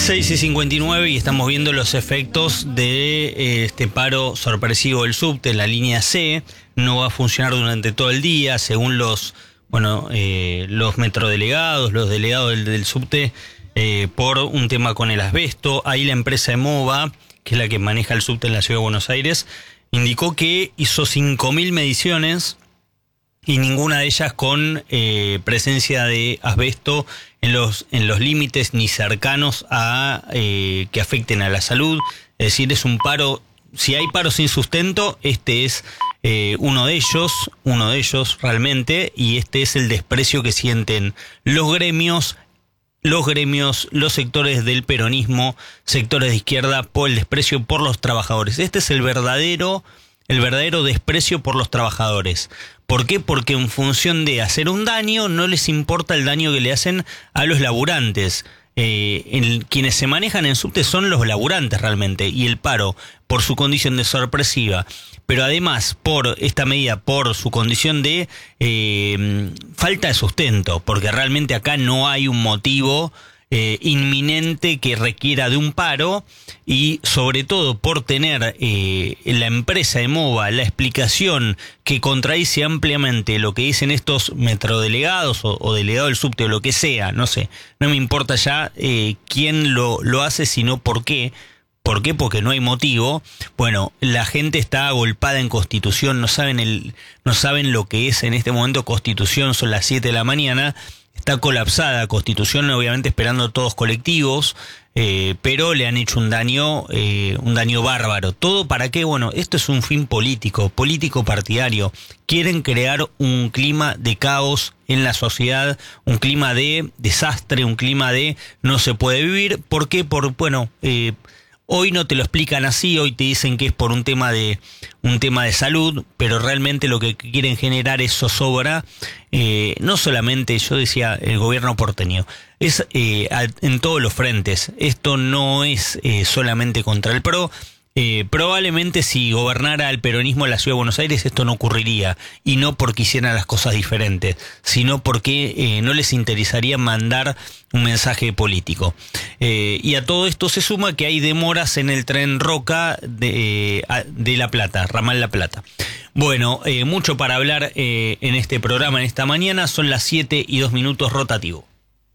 6:59 y estamos viendo los efectos de este paro sorpresivo del subte. La línea C no va a funcionar durante todo el día, según los metrodelegados, los delegados del subte, por un tema con el asbesto. Ahí la empresa EMOVA, que es la que maneja el subte en la ciudad de Buenos Aires, indicó que hizo 5.000 mediciones y ninguna de ellas con presencia de asbesto en los límites ni cercanos a que afecten a la salud. Es decir, es un paro, si hay paro sin sustento, este es uno de ellos realmente, y este es el desprecio que sienten los gremios, los sectores del peronismo, sectores de izquierda, por el desprecio por los trabajadores. Este es el verdadero desprecio por los trabajadores. ¿Por qué? Porque en función de hacer un daño, no les importa el daño que le hacen a los laburantes. Quienes se manejan en subte son los laburantes realmente, y el paro, por su condición de sorpresiva, pero además por esta medida, por su condición de falta de sustento, porque realmente acá no hay un motivo inminente que requiera de un paro, y sobre todo por tener la empresa EMOVA la explicación que contradice ampliamente lo que dicen estos metrodelegados o delegados del subte o lo que sea, no sé, no me importa ya quién lo hace, sino por qué. ¿Por qué? Porque no hay motivo. Bueno, la gente está agolpada en Constitución, no saben lo que es en este momento Constitución, son las 7 de la mañana. Está colapsada Constitución, obviamente esperando todos colectivos, pero le han hecho un daño bárbaro. ¿Todo para qué? Bueno, esto es un fin político partidario. Quieren crear un clima de caos en la sociedad, un clima de desastre, un clima de no se puede vivir. ¿Por qué? Hoy no te lo explican así, hoy te dicen que es por un tema de salud, pero realmente lo que quieren generar es zozobra, no solamente, yo decía, el gobierno porteño, es en todos los frentes. Esto no es solamente contra el PRO. Probablemente si gobernara el peronismo en la ciudad de Buenos Aires esto no ocurriría, y no porque hicieran las cosas diferentes, sino porque no les interesaría mandar un mensaje político. Y a todo esto se suma que hay demoras en el tren Roca de La Plata, ramal La Plata. Bueno, mucho para hablar en este programa en esta mañana. Son las 7:02 rotativo.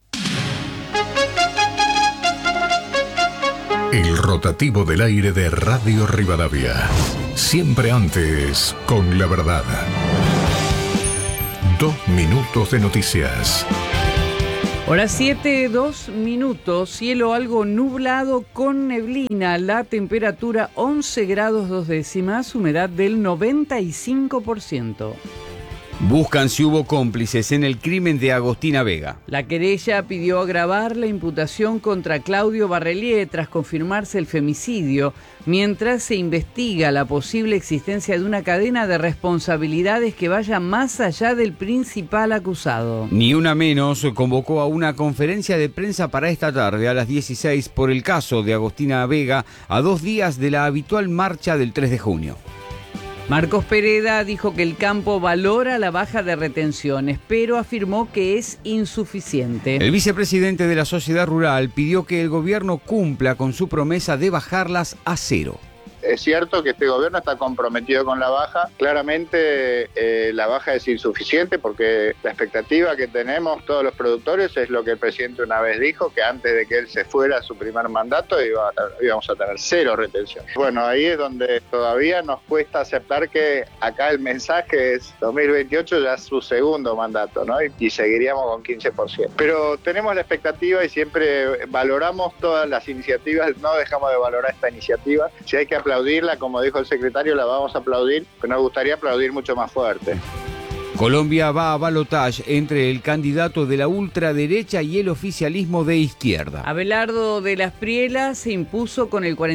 El rotativo del aire de Radio Rivadavia. Siempre antes, con la verdad. 2 minutos de noticias. Hora 7, 2 minutos. Cielo algo nublado con neblina. La temperatura 11 grados 2 décimas. Humedad del 95%. Buscan si hubo cómplices en el crimen de Agostina Vega. La querella pidió agravar la imputación contra Claudio Barrelier tras confirmarse el femicidio, mientras se investiga la posible existencia de una cadena de responsabilidades que vaya más allá del principal acusado. Ni una menos convocó a una conferencia de prensa para esta tarde a las 16 por el caso de Agostina Vega, a 2 días de la habitual marcha del 3 de junio. Marcos Pereda dijo que el campo valora la baja de retenciones, pero afirmó que es insuficiente. El vicepresidente de la Sociedad Rural pidió que el gobierno cumpla con su promesa de bajarlas a 0. Es cierto que este gobierno está comprometido con la baja. Claramente la baja es insuficiente porque la expectativa que tenemos todos los productores es lo que el presidente una vez dijo, que antes de que él se fuera a su primer mandato íbamos a tener 0 retención. Bueno, ahí es donde todavía nos cuesta aceptar que acá el mensaje es 2028 ya es su segundo mandato, ¿no? Y seguiríamos con 15%. Pero tenemos la expectativa y siempre valoramos todas las iniciativas, no dejamos de valorar esta iniciativa. Si hay que aplaudirla, como dijo el secretario, la vamos a aplaudir, pero nos gustaría aplaudir mucho más fuerte. Colombia va a balotaje entre el candidato de la ultraderecha y el oficialismo de izquierda. Abelardo de las Prielas se impuso con el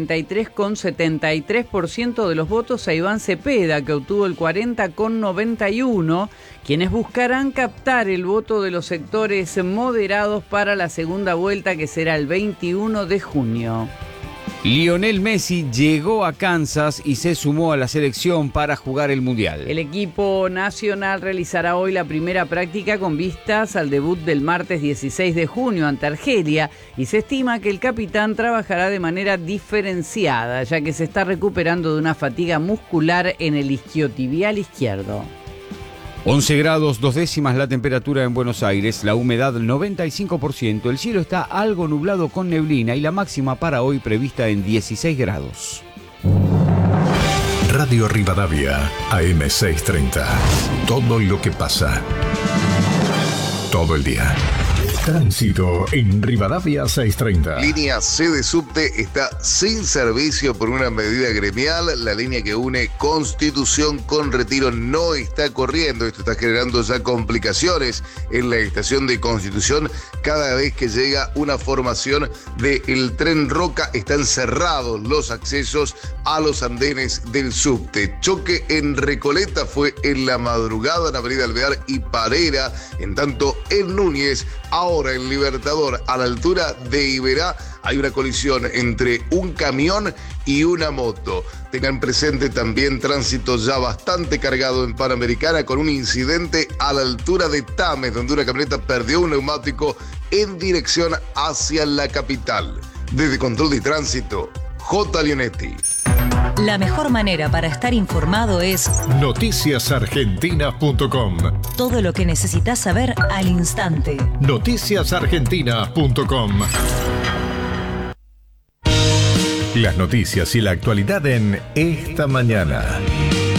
43,73% de los votos a Iván Cepeda, que obtuvo el 40,91%, quienes buscarán captar el voto de los sectores moderados para la segunda vuelta, que será el 21 de junio. Lionel Messi llegó a Kansas y se sumó a la selección para jugar el Mundial. El equipo nacional realizará hoy la primera práctica con vistas al debut del martes 16 de junio ante Argelia y se estima que el capitán trabajará de manera diferenciada, ya que se está recuperando de una fatiga muscular en el isquiotibial izquierdo. 11 grados 2 décimas la temperatura en Buenos Aires, la humedad 95%, el cielo está algo nublado con neblina y la máxima para hoy prevista en 16 grados. Radio Rivadavia, AM 630. Todo lo que pasa. Todo el día. Tránsito en Rivadavia 630. Línea C de subte está sin servicio por una medida gremial. La línea que une Constitución con Retiro no está corriendo. Esto está generando ya complicaciones en la estación de Constitución. Cada vez que llega una formación del tren Roca, están cerrados los accesos a los andenes del subte. Choque en Recoleta fue en la madrugada en Avenida Alvear y Parera. En tanto, en Núñez, ahora en Libertador, a la altura de Iberá, hay una colisión entre un camión y una moto. Tengan presente también tránsito ya bastante cargado en Panamericana con un incidente a la altura de Tames, donde una camioneta perdió un neumático en dirección hacia la capital. Desde Control de Tránsito, J. Leonetti. La mejor manera para estar informado es noticiasargentinas.com. todo lo que necesitas saber al instante. Noticiasargentinas.com. Las noticias y la actualidad en Esta Mañana.